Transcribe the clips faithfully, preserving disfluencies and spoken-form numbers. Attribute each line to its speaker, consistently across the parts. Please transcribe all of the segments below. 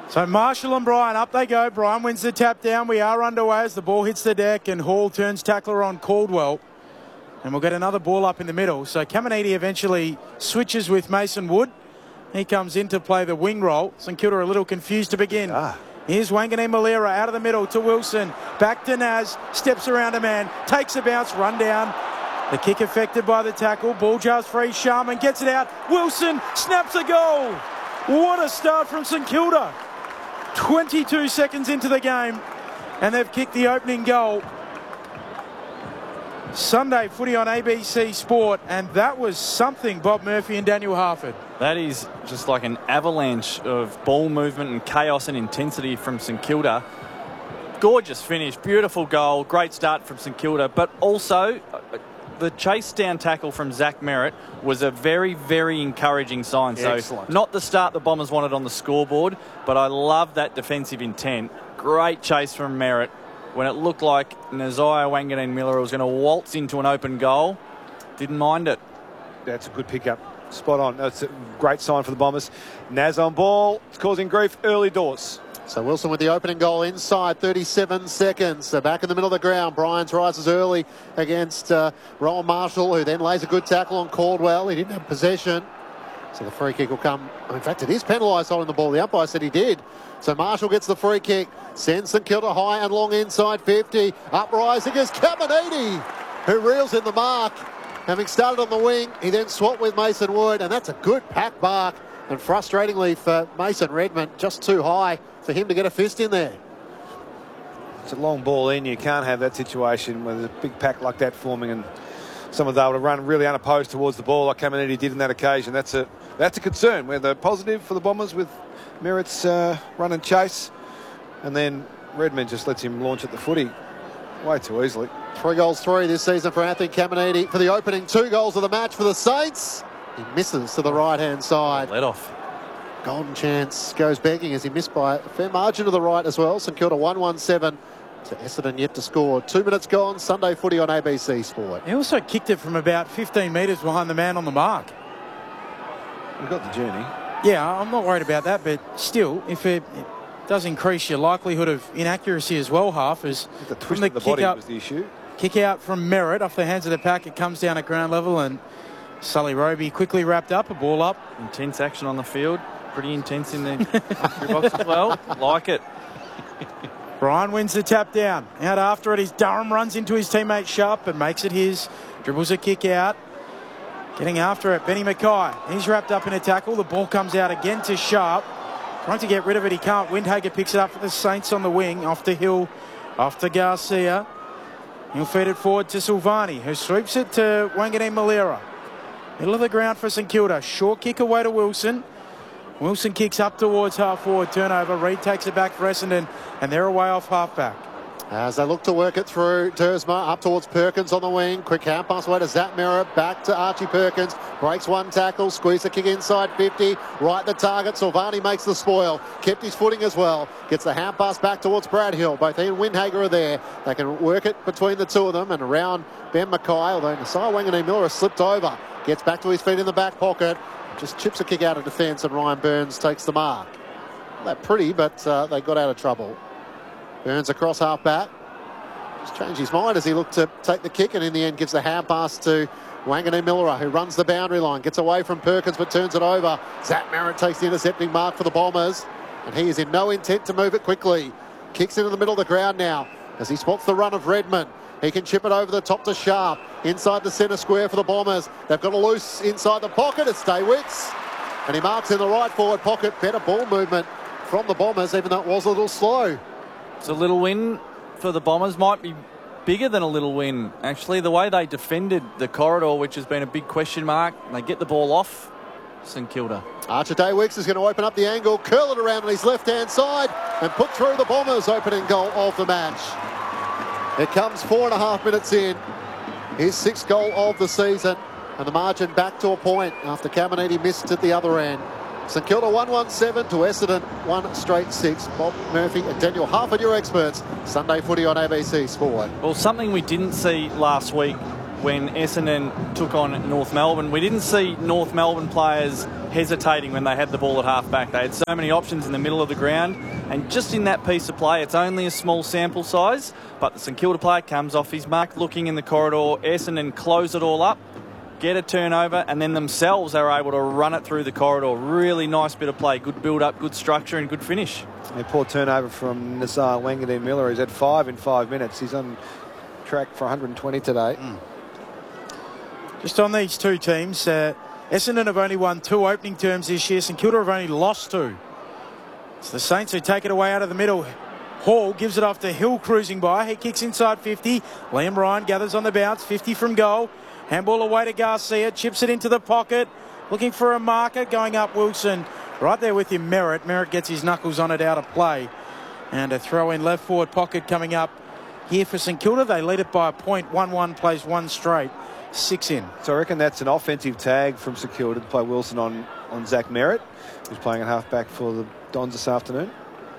Speaker 1: So Marshall and Bryan, up they go. Bryan wins the tap down. We are underway as the ball hits the deck and Hall turns tackler on Caldwell. And we'll get another ball up in the middle. So Caminiti eventually switches with Mason Wood. He comes in to play the wing role. St Kilda a little confused to begin. Ah. Here's Wanganeen Malira out of the middle to Wilson. Back to Naz. Steps around a man. Takes a bounce. Run down. The kick affected by the tackle. Ball jars free. Sharman gets it out. Wilson snaps a goal. What a start from St Kilda. twenty-two seconds into the game. And they've kicked the opening goal. Sunday footy on A B C Sport, and that was something, Bob Murphy and Daniel Harford.
Speaker 2: That is just like an avalanche of ball movement and chaos and intensity from St Kilda. Gorgeous finish, beautiful goal, great start from St Kilda, but also the chase down tackle from Zach Merritt was a very, very encouraging sign.
Speaker 3: Excellent.
Speaker 2: So not the start the Bombers wanted on the scoreboard, but I love that defensive intent. Great chase from Merritt. When it looked like Naziah Wanganeen-Miller was going to waltz into an open goal, didn't mind it.
Speaker 3: That's a good pickup. Spot on. That's a great sign for the Bombers. Naz on ball. It's causing grief early doors.
Speaker 4: So Wilson with the opening goal inside, thirty-seven seconds. So back in the middle of the ground. Bryans rises early against uh, Rowan Marshall, who then lays a good tackle on Caldwell. He didn't have possession. So the free kick will come. In fact, it is penalised holding the ball. The umpire said he did. So Marshall gets the free kick. Sends St Kilda high and long inside fifty. Uprising is Caminiti, who reels in the mark. Having started on the wing, he then swapped with Mason Wood, and that's a good pack bark. And frustratingly for Mason Redmond, just too high for him to get a fist in there.
Speaker 3: It's a long ball in. You can't have that situation with a big pack like that forming and someone's able to run really unopposed towards the ball like Caminiti did in that occasion. That's a that's a concern. We're the positive for the Bombers with Merritt's uh, run and chase, and then Redmond just lets him launch at the footy way too easily.
Speaker 4: Three goals, three this season for Anthony Caminiti. For the opening two goals of the match for the Saints, he misses to the right-hand side.
Speaker 2: Let off.
Speaker 4: Golden chance goes begging as he missed by a fair margin to the right as well. St Kilda one one seven to Essendon yet to score. Two minutes gone. Sunday footy on A B C Sport.
Speaker 1: He also kicked it from about fifteen metres behind the man on the mark.
Speaker 3: We've got the journey.
Speaker 1: Yeah, I'm not worried about that, but still, if it, it does increase your likelihood of inaccuracy as well, half as
Speaker 3: the twist
Speaker 1: from the,
Speaker 3: of the
Speaker 1: kick
Speaker 3: body
Speaker 1: up,
Speaker 3: was the issue.
Speaker 1: Kick out from Merritt off the hands of the pack. It comes down at ground level, and Sully Roby quickly wrapped up, a ball up.
Speaker 2: Intense action on the field. Pretty intense in the box as well. Like it.
Speaker 1: Bryan wins the tap down. Out after it is Durham, runs into his teammate Sharp and makes it his. Dribbles a kick out. Getting after it, Benny Mackay. He's wrapped up in a tackle. The ball comes out again to Sharp. Trying to get rid of it, he can't. Windhager picks it up for the Saints on the wing. Off to Hill, off to Garcia. He'll feed it forward to Silvani, who sweeps it to Wanganeen Malira. Middle of the ground for St Kilda. Short kick away to Wilson. Wilson kicks up towards half-forward turnover. Reid takes it back for Essendon, and they're away off half-back.
Speaker 4: As they look to work it through, Tersma up towards Perkins on the wing. Quick hand pass away to Zach Merritt. Back to Archie Perkins. Breaks one tackle. Squeeze the kick inside fifty. Right the target. Silvani makes the spoil. Kept his footing as well. Gets the hand pass back towards Brad Hill. Both he and Windhager are there. They can work it between the two of them and around Ben Mackay. Although Naziah Wanganeen-Miller has slipped over. Gets back to his feet in the back pocket. Just chips a kick out of defence, and Ryan Burns takes the mark. Not that pretty, but uh, they got out of trouble. Burns across half back. Just changed his mind as he looked to take the kick, and in the end gives the hand pass to Wanganeen-Miller, who runs the boundary line, gets away from Perkins but turns it over. Zach Merritt takes the intercepting mark for the Bombers, and he is in no intent to move it quickly. Kicks into the middle of the ground now as he spots the run of Redmond. He can chip it over the top to Sharp. Inside the centre square for the Bombers. They've got a loose inside the pocket. It's Daywicks. And he marks in the right forward pocket. Better ball movement from the Bombers, even though it was a little slow.
Speaker 2: It's a little win for the Bombers. Might be bigger than a little win. Actually, the way they defended the corridor, which has been a big question mark, they get the ball off St Kilda.
Speaker 4: Archer Daywicks is going to open up the angle, curl it around on his left-hand side, and put through the Bombers' opening goal of the match. It comes four and a half minutes in. His sixth goal of the season, and the margin back to a point after Caminiti missed at the other end. St Kilda one one seven to Essendon one straight six. Bob Murphy and Daniel Harford, your experts. Sunday footy on A B C Sport.
Speaker 2: Well, something we didn't see last week when Essendon took on North Melbourne. We didn't see North Melbourne players hesitating when they had the ball at half-back. They had so many options in the middle of the ground, and just in that piece of play, it's only a small sample size, but the St Kilda player comes off his mark looking in the corridor. Essendon close it all up, get a turnover, and then themselves are able to run it through the corridor. Really nice bit of play, good build-up, good structure and good finish.
Speaker 3: A poor turnover from Nazar Wanganeen Miller. He's had five in five minutes. He's on track for one hundred twenty today.
Speaker 1: Mm. Just on these two teams, uh, Essendon have only won two opening terms this year. St Kilda have only lost two. It's the Saints who take it away out of the middle. Hall gives it off to Hill cruising by. He kicks inside fifty. Liam Ryan gathers on the bounce. fifty from goal. Handball away to Garcia. Chips it into the pocket. Looking for a marker. Going up Wilson. Right there with him, Merritt. Merritt gets his knuckles on it out of play. And a throw in left forward pocket coming up here for St Kilda. They lead it by a point. one one plays one straight. Six in.
Speaker 3: So I reckon that's an offensive tag from St Kilda to play Wilson on, on Zach Merritt, who's playing at half-back for the Dons this afternoon.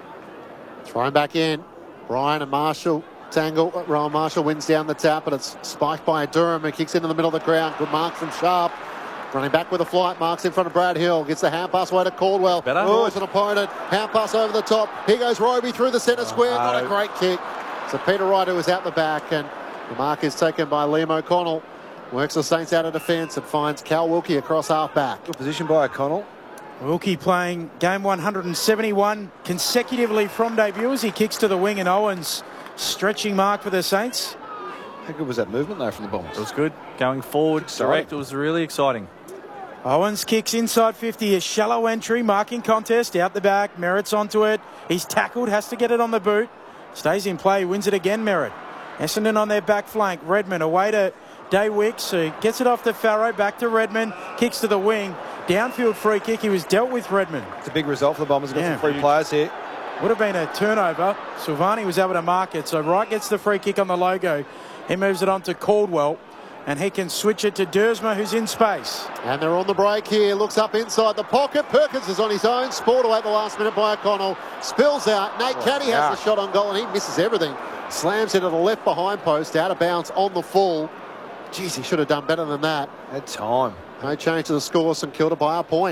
Speaker 4: Thrown back in. Ryan and Marshall tangle. Ryan Marshall wins down the tap, but it's spiked by Durham and kicks into the middle of the ground. Good mark from Sharp. Running back with a flight, marks in front of Brad Hill. Gets the hand pass away to Caldwell.
Speaker 2: Better.
Speaker 4: Oh, it's an opponent. Hand pass over the top. Here goes Roby through the centre square.
Speaker 3: Oh.
Speaker 4: Not a great kick. So Peter Wright, who was out the back, and the mark is taken by Liam O'Connell. Works the Saints out of defence and finds Cal Wilkie across half-back.
Speaker 3: Good position by O'Connell.
Speaker 1: Wilkie playing game one hundred seventy-one consecutively from debut as he kicks to the wing, and Owens stretching mark for the Saints.
Speaker 3: How good was that movement, though, from the Bombers?
Speaker 2: It was good. Going forward, direct, it was really exciting.
Speaker 1: Owens kicks inside fifty, a shallow entry, marking contest, out the back, Merritt's onto it. He's tackled, has to get it on the boot. Stays in play, wins it again, Merritt. Essendon on their back flank, Redmond away to Daywicks, who gets it off to Farrow, back to Redmond, kicks to the wing. Downfield free kick, he was dealt with Redmond.
Speaker 3: It's a big result for the Bombers. Got
Speaker 1: Yeah,
Speaker 3: some free
Speaker 1: huge.
Speaker 3: players here.
Speaker 1: Would have been a turnover. Silvani was able to mark it, so Wright gets the free kick on the logo. He moves it on to Caldwell, and he can switch it to Dersma, who's in space.
Speaker 4: And they're on the break here. Looks up inside the pocket. Perkins is on his own. Sport away at the last minute by O'Connell. Spills out. Nate
Speaker 3: Oh,
Speaker 4: Caddy
Speaker 3: yeah.
Speaker 4: has the shot on goal, and he misses everything. Slams into the left behind post. Out of bounds on the full. Jeez, he should have done better than that.
Speaker 3: Had time.
Speaker 4: No change to the score. St Kilda by a point.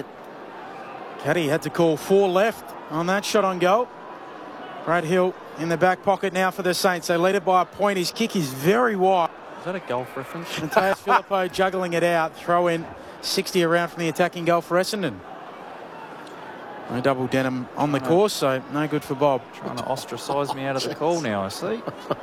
Speaker 1: Caddy had to call four left on that shot on goal. Brad Hill in the back pocket now for the Saints. They lead it by a point. His kick is very wide.
Speaker 2: Is that a golf reference?
Speaker 1: Mateus Filippo juggling it out. Throw in sixty around from the attacking goal for Essendon. No double denim on the course, so no good for Bob.
Speaker 2: Trying to ostracise me out of the call now, I see.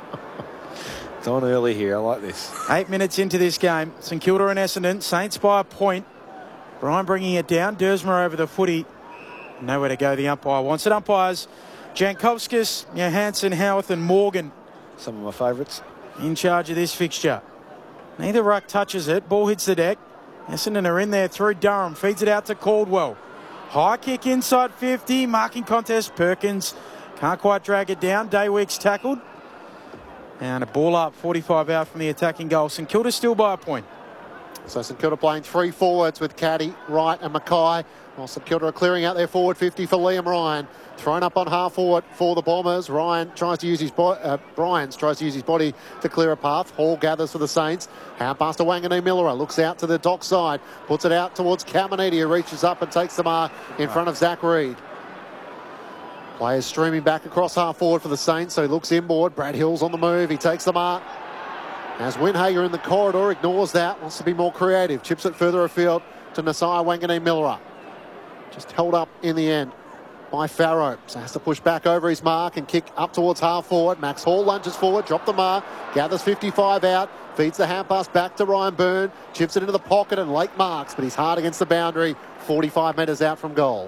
Speaker 3: It's on early here. I like this.
Speaker 1: Eight minutes into this game. St Kilda and Essendon. Saints by a point. Brian bringing it down. Dersma over the footy. Nowhere to go. The umpire wants it. Umpires Jankovskis, Johansson, Howarth and Morgan
Speaker 3: Some of my favourites.
Speaker 1: in charge of this fixture. Neither ruck touches it. Ball hits the deck. Essendon are in there through Durham. Feeds it out to Caldwell. High kick inside fifty. Marking contest. Perkins can't quite drag it down. Daywicks tackled. And a ball up. forty-five out from the attacking goal. St Kilda still by a point.
Speaker 4: So St Kilda playing three forwards with Caddy, Wright and Mackay. While St Kilda are clearing out their forward fifty for Liam Ryan. Thrown up on half forward for the Bombers. Ryan tries to use his bo uh, Bryans tries to use his body to clear a path. Hall gathers for the Saints. Hand pass to Wanganeen Miller. Looks out to the dock side. Puts it out towards Caminiti, who reaches up and takes the mark in front of Zach Reid. Players streaming back across half forward for the Saints. So he looks inboard. Brad Hill's on the move. He takes the mark. As Windhager in the corridor ignores that. Wants to be more creative. Chips it further afield to Nasai Wanganeen Miller. Just held up in the end by Farrow. So has to push back over his mark and kick up towards half forward. Max Hall lunges forward, drop the mark, gathers fifty-five out, feeds the hand pass back to Ryan Byrne, chips it into the pocket and Lake marks, but he's hard against the boundary, forty-five metres out from goal.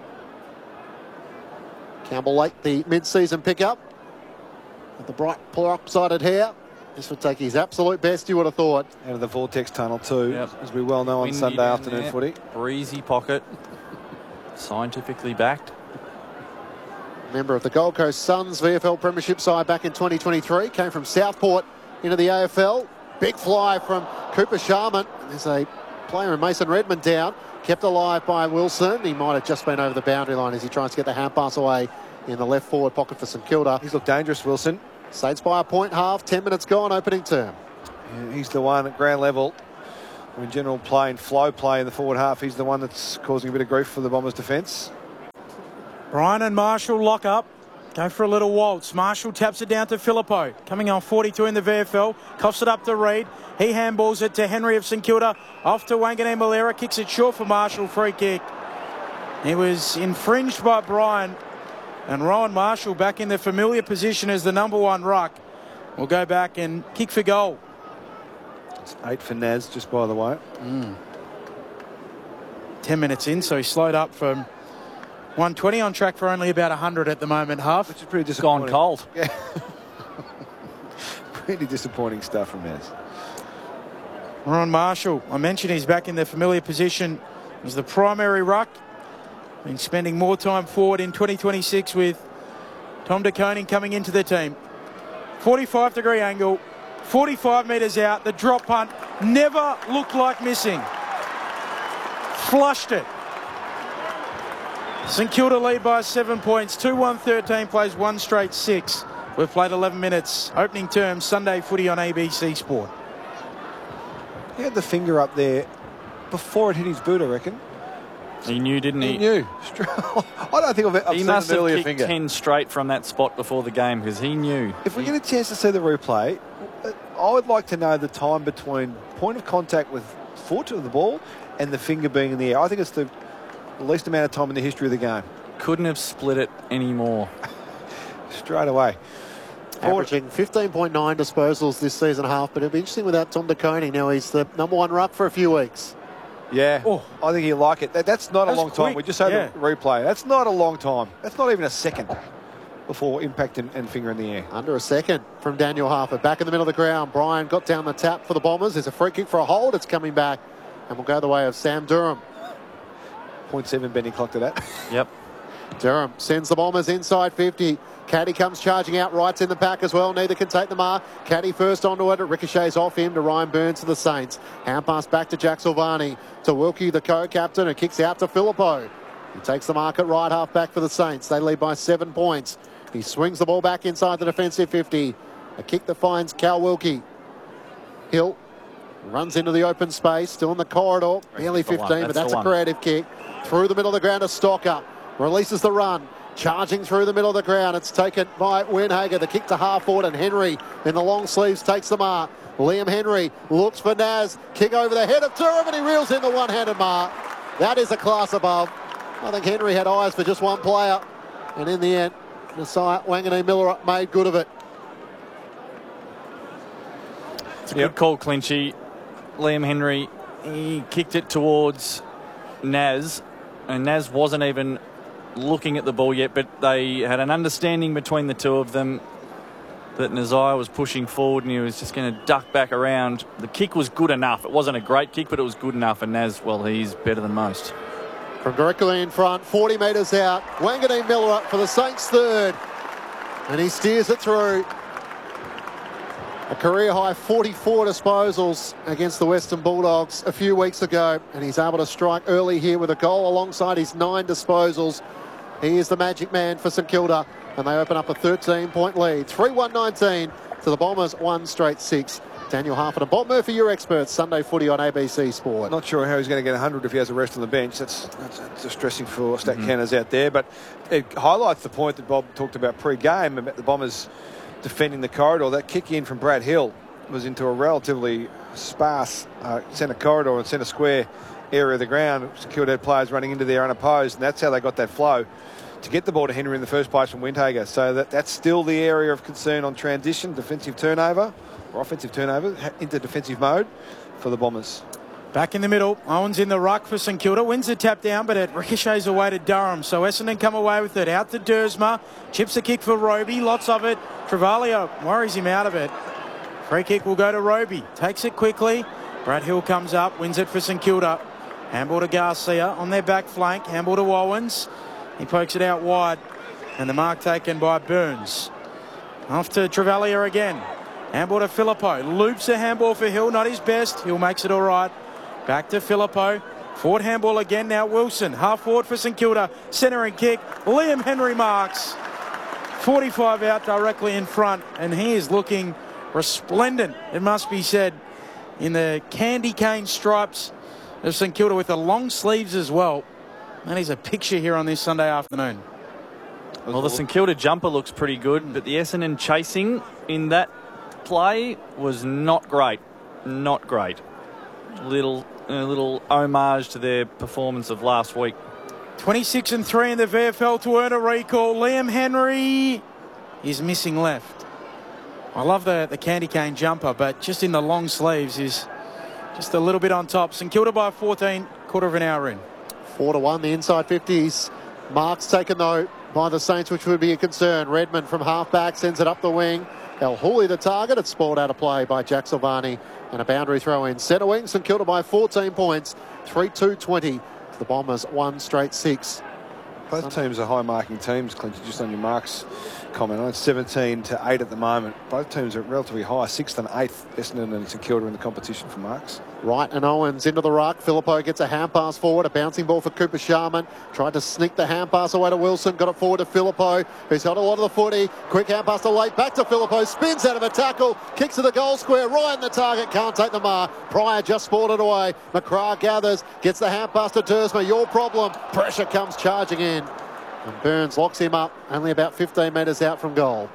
Speaker 4: Campbell Lake, the mid-season pickup. With the bright lopsided hair. This would take his absolute best, you would have thought.
Speaker 3: Out of the Vortex Tunnel too,
Speaker 2: Yep.
Speaker 3: as we well know on
Speaker 2: Windy
Speaker 3: Sunday
Speaker 2: down
Speaker 3: afternoon
Speaker 2: there.
Speaker 3: footy.
Speaker 2: Breezy pocket. Scientifically backed.
Speaker 4: Member of the Gold Coast Suns V F L Premiership side back in twenty twenty-three. Came from Southport into the A F L. Big fly from Cooper Sharman. There's a player in Mason Redmond down. Kept alive by Wilson. He might have just been over the boundary line as he tries to get the hand pass away in the left forward pocket for St Kilda.
Speaker 3: He's looked dangerous, Wilson.
Speaker 4: Saints by a point half. Ten minutes gone, opening term.
Speaker 3: Yeah, he's the one at ground level. In general play and flow play in the forward half, he's the one that's causing a bit of grief for the Bombers' defence.
Speaker 1: Brian and Marshall lock up. Go for a little waltz. Marshall taps it down to Filippo. Coming on forty-two in the V F L. Coughs it up to Reid. He handballs it to Henry of St Kilda. Off to Wanganeen Malera. Kicks it short for Marshall. Free kick. He was infringed by Brian. And Rowan Marshall back in the familiar position as the number one ruck. Will go back and kick for goal.
Speaker 3: It's eight for Naz, just by the way.
Speaker 1: Mm. Ten minutes in, so he slowed up from one twenty, on track for only about one hundred at the moment, half.
Speaker 3: Which is pretty
Speaker 2: Gone
Speaker 3: disappointing.
Speaker 2: cold.
Speaker 3: Yeah. Pretty disappointing stuff from Naz.
Speaker 1: Ron Marshall, I mentioned he's back in the familiar position as the primary ruck. Been spending more time forward in twenty twenty-six with Tom De Koning coming into the team. forty-five degree angle, forty-five metres out. The drop punt never looked like missing. Flushed it. St Kilda lead by seven points. two one thirteen plays one straight six. We've played eleven minutes. Opening term, Sunday footy on A B C Sport.
Speaker 3: He had the finger up there before it hit his boot, I reckon.
Speaker 2: He knew, didn't he?
Speaker 3: He knew. I don't think I've, I've
Speaker 2: He
Speaker 3: seen
Speaker 2: must
Speaker 3: an
Speaker 2: have
Speaker 3: earlier
Speaker 2: kicked
Speaker 3: finger.
Speaker 2: ten straight from that spot before the game because he knew.
Speaker 3: If we
Speaker 2: He-
Speaker 3: get a chance to see the replay, I would like to know the time between point of contact with foot of the ball and the finger being in the air. I think it's the least amount of time in the history of the game.
Speaker 2: couldn't have split it anymore.
Speaker 3: Straight away.
Speaker 4: Averaging fifteen point nine disposals this season half, but it'll be interesting without Tom De Koning. Now he's the number one ruck for a few weeks.
Speaker 3: Yeah,
Speaker 1: Oh.
Speaker 3: I think he'll like it. That, that's not
Speaker 1: That's
Speaker 3: a long time.
Speaker 1: quick,
Speaker 3: We just had
Speaker 1: yeah.
Speaker 3: the replay. That's not a long time. That's not even a second before impact and, and finger in the air.
Speaker 4: Under a second from Daniel Harper. Back in the middle of the ground. Brian got down the tap for the Bombers. There's a free kick for a hold. It's coming back and will go the way of Sam Durham.
Speaker 3: point seven Benny clocked to that.
Speaker 2: Yep.
Speaker 4: Durham sends the Bombers inside fifty. Caddy comes charging out. Wright's in the pack as well. Neither can take the mark. Caddy first onto it. It ricochets off him to Ryan Burns to the Saints. Hand pass back to Jack Silvani. To Wilkie, the co-captain, and kicks out to Filippo. He takes the mark at right half back for the Saints. They lead by seven points. He swings the ball back inside the defensive fifty. A kick that finds Cal Wilkie. Hill runs into the open space. Still in the corridor. Nearly
Speaker 2: That's the one.
Speaker 4: fifteen, but
Speaker 2: That's
Speaker 4: that's
Speaker 2: the
Speaker 4: a
Speaker 2: one.
Speaker 4: creative kick. Through the middle of the ground to Stocker. Releases the run. Charging through the middle of the ground. It's taken by Wernhager. The kick to half forward, and Henry in the long sleeves takes the mark. Liam Henry looks for Naz. Kick over the head of Durham, and he reels in the one-handed mark. That is a class above. I think Henry had eyes for just one player. And in the end, Nasiah Wanganeen Miller made good of it.
Speaker 2: It's a good call, Clinchy. Liam Henry, he kicked it towards Naz, and Naz wasn't even looking at the ball yet, but they had an understanding between the two of them that Nasiah was pushing forward and he was just going to duck back around. The kick was good enough. It wasn't a great kick, but it was good enough, and Naz, well, he's better than most.
Speaker 4: From directly in front, forty metres out. Wanganeen Miller for the Saints' third. And he steers it through. A career-high forty-four disposals against the Western Bulldogs a few weeks ago. And he's able to strike early here with a goal alongside his nine disposals. He is the magic man for St Kilda. And they open up a thirteen point lead. three one nineteen to the Bombers, one straight six. Daniel Harper and Bob Murphy, your experts. Sunday footy on A B C Sport.
Speaker 3: Not sure how he's going to get one hundred if he has a rest on the bench. That's, that's, that's distressing for stat mm-hmm. counters out there. But it highlights the point that Bob talked about pre-game about the Bombers defending the corridor. That kick in from Brad Hill was into a relatively sparse uh, centre corridor and centre square area of the ground. Secured head players running into there unopposed, and that's how they got that flow to get the ball to Henry in the first place from Windhager. So that, that's still the area of concern on transition, defensive turnover, or offensive turnover, into defensive mode for the Bombers.
Speaker 1: Back in the middle, Owens in the ruck for St Kilda, wins the tap down, but it ricochets away to Durham. So Essendon come away with it, out to Dersma, chips a kick for Roby, lots of it. Travaglio worries him out of it. Free kick will go to Roby, takes it quickly. Brad Hill comes up, wins it for St Kilda. Handball to Garcia on their back flank, handball to Owens. He pokes it out wide, and the mark taken by Burns. Off to Travaglio again. Handball to Filippo. Loops a handball for Hill, not his best. Hill makes it all right. Back to Filippo. Forward handball again now. Wilson. Half forward for St Kilda. Centering kick. Liam Henry marks. forty-five out directly in front. And he is looking resplendent, it must be said, in the candy cane stripes of St Kilda with the long sleeves as well. That is a picture here on this Sunday afternoon.
Speaker 2: Well, the St Kilda jumper looks pretty good, but the Essendon chasing in that play was not great. Not great. Little, a little homage to their performance of last week.
Speaker 1: twenty-six and three in the V F L to earn a recall. Liam Henry is missing left. I love the, the candy cane jumper, but just in the long sleeves is just a little bit on top. St Kilda by fourteen, quarter of an hour in.
Speaker 4: Four to one, the inside fifties. Marks taken though by the Saints, which would be a concern. Redmond from half-back sends it up the wing. El Hooley the target. It's spoiled out of play by Jack Silvani. And a boundary throw in. Centre wing, St Kilda by fourteen points. three two twenty. The Bombers one straight six.
Speaker 3: Both teams are high-marking teams, Clint, just on your Marks comment. It's seventeen to eight at the moment. Both teams are relatively high, sixth and eighth, Essendon and St Kilda in the competition for Marks.
Speaker 4: Wright and Owens into the ruck. Phillippo gets a hand pass forward. A bouncing ball for Cooper Sharman. Tried to sneak the hand pass away to Wilson. Got it forward to Phillippo, who's got a lot of the footy. Quick hand pass to late. Back to Phillippo. Spins out of a tackle. Kicks to the goal square. Ryan the target. Can't take the mark. Pryor just spoiled it away. McGrath gathers. Gets the hand pass to Dersma. Your problem. Pressure comes charging in. And Burns locks him up. Only about fifteen metres out from goal.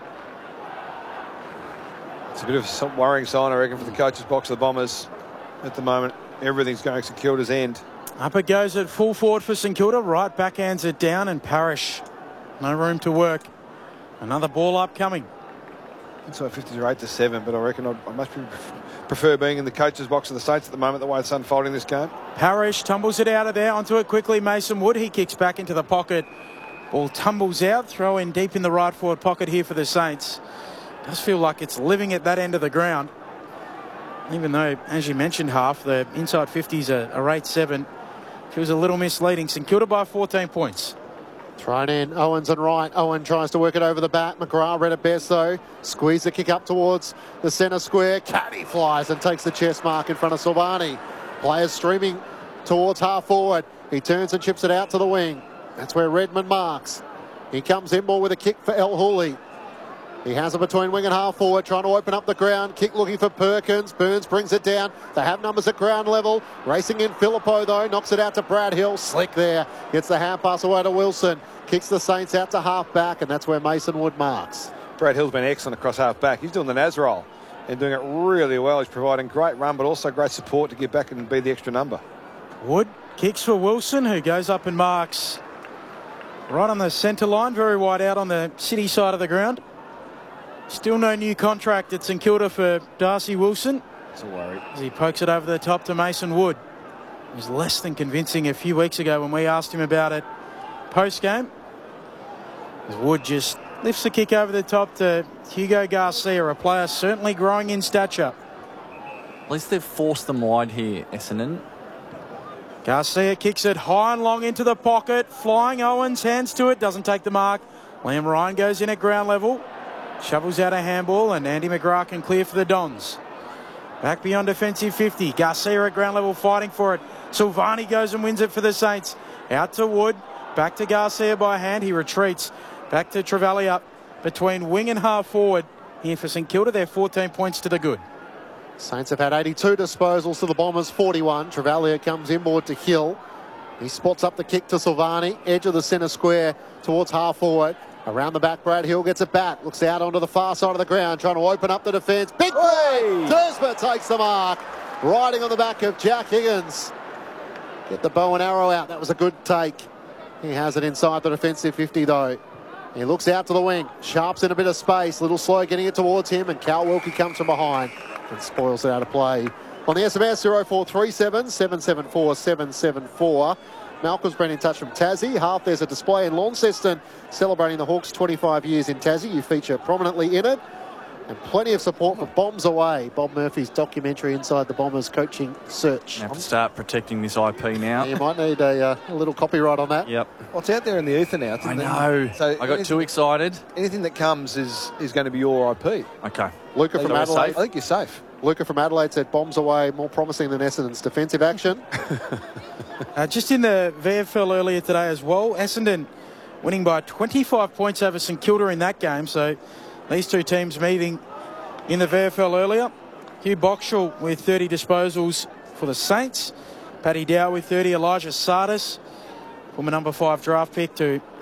Speaker 3: It's a bit of a worrying sign, I reckon, for the coach's box of the Bombers at the moment. Everything's going St Kilda's end.
Speaker 1: Up it goes at full forward for St Kilda. Right backhands it down, and Parrish, no room to work. Another ball up coming.
Speaker 3: Inside fifties are eight to seven, but I reckon I'd, I much prefer being in the coach's box of the Saints at the moment, the way it's unfolding this game.
Speaker 1: Parrish tumbles it out of there. Onto it quickly, Mason Wood. He kicks back into the pocket. Ball tumbles out. Throw in deep in the right forward pocket here for the Saints. Does feel like it's living at that end of the ground. Even though, as you mentioned, half, the inside fifties are, are eight seven. Feels a little misleading. St Kilda by fourteen points.
Speaker 4: Thrown in, Owens and Wright. Owen tries to work it over the back. McGrath read it best though. Squeeze the kick up towards the centre square. Caddy flies and takes the chest mark in front of Silvani. Players streaming towards half forward. He turns and chips it out to the wing. That's where Redmond marks. He comes in more with a kick for El Hooley. He has it between wing and half forward, trying to open up the ground. Kick looking for Perkins. Burns brings it down. They have numbers at ground level. Racing in Phillippo, though. Knocks it out to Brad Hill. Slick there. Gets the hand pass away to Wilson. Kicks the Saints out to half back, and that's where Mason Wood marks.
Speaker 3: Brad Hill's been excellent across half back. He's doing the Naz roll and doing it really well. He's providing great run, but also great support to get back and be the extra number.
Speaker 1: Wood kicks for Wilson, who goes up and marks right on the centre line, very wide out on the city side of the ground. Still no new contract at St Kilda for Darcy Wilson.
Speaker 3: It's a worry.
Speaker 1: As he pokes it over the top to Mason Wood. He was less than convincing a few weeks ago when we asked him about it post-game. As Wood just lifts the kick over the top to Hugo Garcia, a player certainly growing in stature.
Speaker 2: At least they've forced them wide here, Essendon.
Speaker 1: Garcia kicks it high and long into the pocket. Flying Owens, hands to it, doesn't take the mark. Liam Ryan goes in at ground level. Shovels out a handball, and Andy McGrath can clear for the Dons. Back beyond defensive fifty. Garcia at ground level fighting for it. Silvani goes and wins it for the Saints. Out to Wood. Back to Garcia by hand. He retreats. Back to Travaglia between wing and half forward. Here for St Kilda. They're fourteen points to the good.
Speaker 4: Saints have had eighty-two disposals to the Bombers, forty-one. Travaglia comes inboard to Hill. He spots up the kick to Silvani. Edge of the centre square towards half forward. Around the back, Brad Hill gets it back. Looks out onto the far side of the ground, trying to open up the defence. Big play! Dersma takes the mark. Riding on the back of Jack Higgins. Get the bow and arrow out. That was a good take. He has it inside the defensive fifty, though. He looks out to the wing. Sharp's in a bit of space. Little slow getting it towards him, and Cal Wilkie comes from behind and spoils it out of play. On the S M S, zero four three seven, seven seven four, seven seven four. Malcolm's been in touch from Tassie. Half there's a display in Launceston celebrating the Hawks' twenty-five years in Tassie. You feature prominently in it. And plenty of support for Bombs Away, Bob Murphy's documentary inside the Bombers coaching search.
Speaker 2: You have to start protecting this I P now.
Speaker 4: Yeah, you might need a, uh, a little copyright on that.
Speaker 2: Yep.
Speaker 3: Well, it's out there in the ether now.
Speaker 2: I know.
Speaker 3: So
Speaker 2: I got too excited.
Speaker 3: Anything that comes is, is going to be your I P.
Speaker 2: Okay.
Speaker 4: Luca from Adelaide.
Speaker 3: I think you're safe.
Speaker 4: Luca from Adelaide said Bombs Away more promising than Essendon's defensive action.
Speaker 1: Uh, just in the V F L earlier today as well, Essendon winning by twenty-five points over St Kilda in that game. So these two teams meeting in the V F L earlier. Hugh Boxall with thirty disposals for the Saints. Paddy Dow with thirty. Elijah Sardis, former number five draft pick, to